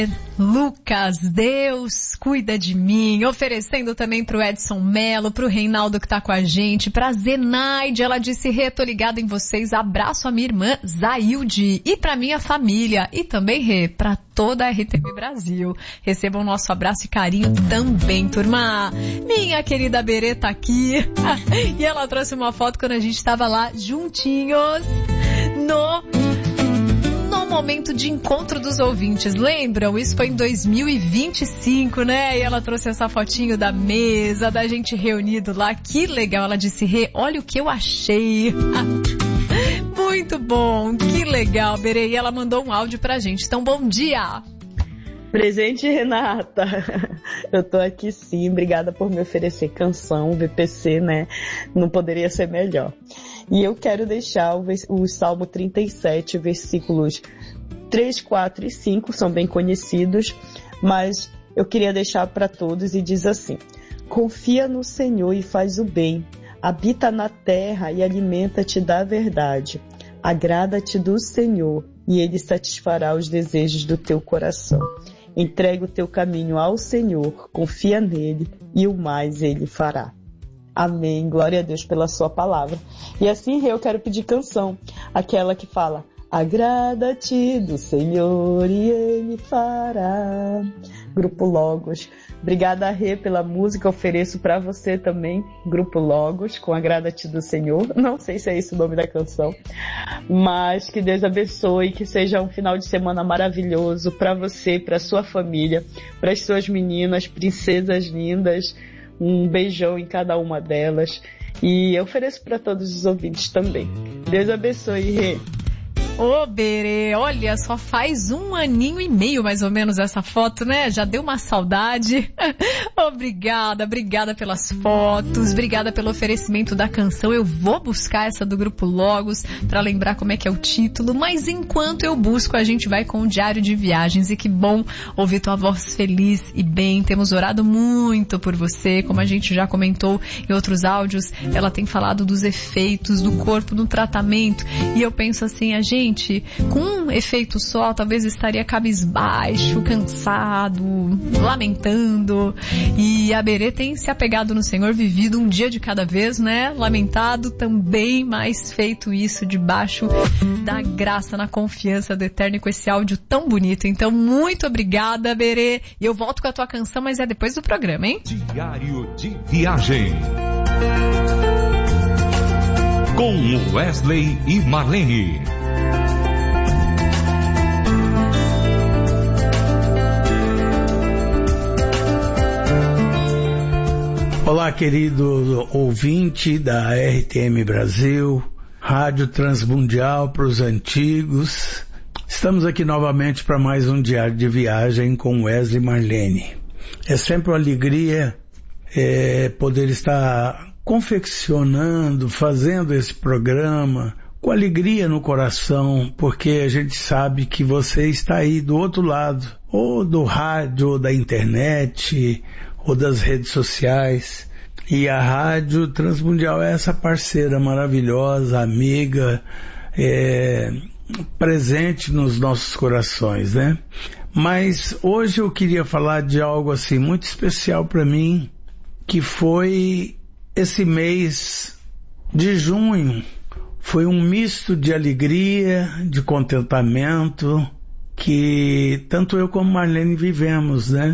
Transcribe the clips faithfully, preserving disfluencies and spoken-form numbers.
Lucas, Deus cuida de mim, oferecendo também pro Edson Melo, pro Reinaldo que tá com a gente, pra Zenaide, ela disse, Rê, tô ligada em vocês, abraço a minha irmã Zailde e pra minha família, e também, Rê, pra toda a R T V Brasil. Recebam nosso abraço e carinho também, turma. Minha querida Berê tá aqui, e ela trouxe uma foto quando a gente tava lá juntinhos, no... no momento de encontro dos ouvintes, lembram? Isso foi em dois mil e vinte e cinco, né? E ela trouxe essa fotinho da mesa, da gente reunido lá, que legal, ela disse, Rê, olha o que eu achei. Muito bom, que legal, Berê, e ela mandou um áudio pra gente, então bom dia! Presente, Renata. Eu tô aqui sim, obrigada por me oferecer canção, V P C, né? Não poderia ser melhor. E eu quero deixar o, o Salmo trinta e sete, versículos três, quatro e cinco, são bem conhecidos, mas eu queria deixar para todos e diz assim: confia no Senhor e faz o bem, habita na terra e alimenta-te da verdade, agrada-te do Senhor e Ele satisfará os desejos do teu coração. Entrega o teu caminho ao Senhor, confia nele e o mais Ele fará. Amém, glória a Deus pela sua palavra. E assim eu quero pedir canção, aquela que fala: agrada-te do Senhor e Ele fará. Grupo Logos. Obrigada, Rê, pela música. Ofereço para você também, Grupo Logos, com Agrada-te do Senhor. Não sei se é esse o nome da canção, mas que Deus abençoe, que seja um final de semana maravilhoso para você, para sua família, para as suas meninas, princesas lindas. Um beijão em cada uma delas. E eu ofereço para todos os ouvintes também. Deus abençoe, Rê. Ô, Berê, olha, só faz um aninho e meio mais ou menos essa foto, né? Já deu uma saudade. Obrigada, obrigada pelas fotos, obrigada pelo oferecimento da canção. Eu vou buscar essa do Grupo Logos para lembrar como é que é o título, mas enquanto eu busco, a gente vai com o Diário de Viagens. E que bom ouvir tua voz feliz e bem. Temos orado muito por você, como a gente já comentou em outros áudios. Ela tem falado dos efeitos do corpo no tratamento, e eu penso assim, a gente com um efeito só, talvez estaria cabisbaixo, cansado, lamentando. E a Berê tem se apegado no Senhor, vivido um dia de cada vez, né? Lamentado também, mas feito isso debaixo da graça, na confiança do Eterno, e com esse áudio tão bonito. Então, muito obrigada, Berê. E eu volto com a tua canção, mas é depois do programa, hein? Diário de Viagem com Wesley e Marlene. Olá, querido ouvinte da R T M Brasil, Rádio Transmundial para os antigos. Estamos aqui novamente para mais um Diário de Viagem com Wesley e Marlene. É sempre uma alegria é, poder estar confeccionando, fazendo esse programa com alegria no coração, porque a gente sabe que você está aí do outro lado, ou do rádio, ou da internet, ou das redes sociais. E a Rádio Transmundial é essa parceira maravilhosa, amiga, é, presente nos nossos corações, né? Mas hoje eu queria falar de algo assim muito especial para mim, que foi esse mês de junho. Foi um misto de alegria, de contentamento, que tanto eu como Marlene vivemos, né?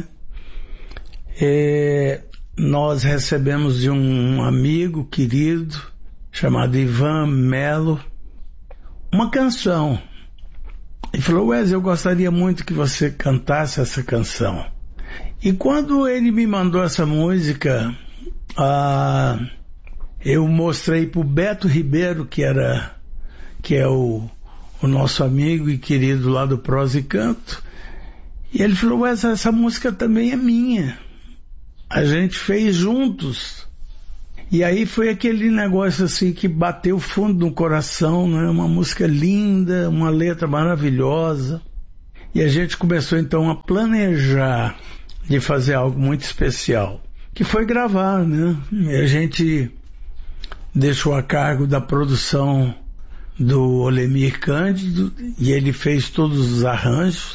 É, nós recebemos de um amigo querido, chamado Ivan Melo, uma canção. Ele falou: Wesley, eu gostaria muito que você cantasse essa canção. E quando ele me mandou essa música, ah, eu mostrei para o Beto Ribeiro, que, era, que é o, o nosso amigo e querido lá do Prosa e Canto, e ele falou: Wesley, essa música também é minha. A gente fez juntos. E aí foi aquele negócio assim que bateu fundo no coração, né? Uma música linda, uma letra maravilhosa. E a gente começou então a planejar de fazer algo muito especial, que foi gravar, né? E a gente deixou a cargo da produção do Olemir Cândido, e ele fez todos os arranjos.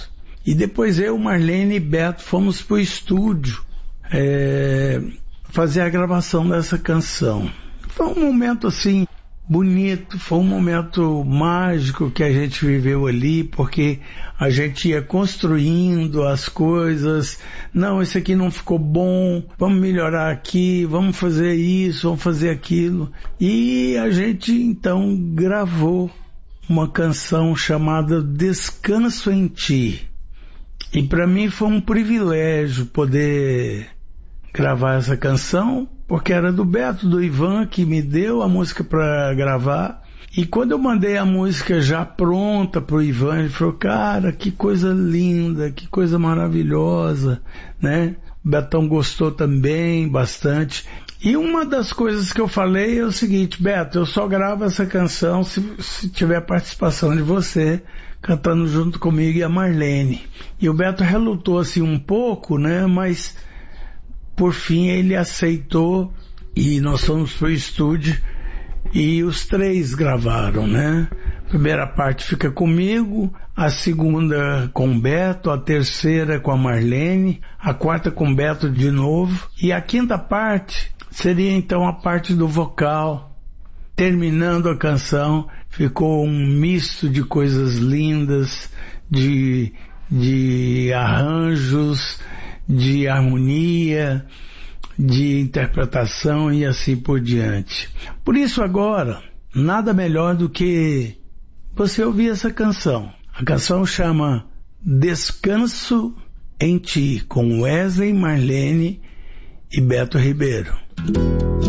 E depois eu, Marlene e Beto fomos pro estúdio é, fazer a gravação dessa canção. Foi um momento assim bonito, foi um momento mágico que a gente viveu ali, porque a gente ia construindo as coisas. Não, isso aqui não ficou bom, vamos melhorar aqui, vamos fazer isso, vamos fazer aquilo. E a gente então gravou uma canção chamada Descanso em Ti. E para mim foi um privilégio poder gravar essa canção, porque era do Beto, do Ivan, que me deu a música para gravar. E quando eu mandei a música já pronta pro Ivan, ele falou, cara, que coisa linda, que coisa maravilhosa, né? O Betão gostou também bastante. E uma das coisas que eu falei é o seguinte, Beto, eu só gravo essa canção se, se tiver participação de você, cantando junto comigo e a Marlene. E o Beto relutou assim um pouco, né? Mas por fim ele aceitou e nós fomos pro estúdio e os três gravaram, né? A primeira parte fica comigo, a segunda com o Beto, a terceira com a Marlene, a quarta com o Beto de novo, e a quinta parte seria então a parte do vocal. Terminando a canção, ficou um misto de coisas lindas, de, de arranjos, de harmonia, de interpretação e assim por diante. Por isso agora, nada melhor do que você ouvir essa canção. A canção chama Descanso em Ti, com Wesley, Marlene e Beto Ribeiro.